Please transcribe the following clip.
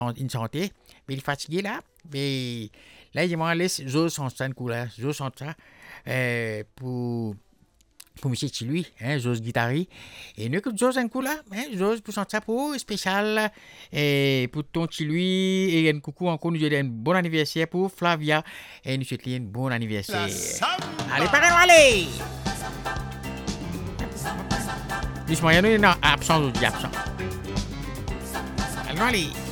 une santé, mais il est fatigué là. Mais là, il m'a laissé Jos sans ça, là. Jos sans ça, pour monsieur Chilui, hein, Jos guitari. Et nous, que Jos un coup là, hein, Jos pour ça pour spécial, et pour ton Chilui, et un coucou encore, nous souhaitons un bon anniversaire pour Flavia, et nous souhaitons un bon anniversaire. Allez, parlez, allez! Dis-moi, il y a un absent aujourd'hui, absent. Allez, allez!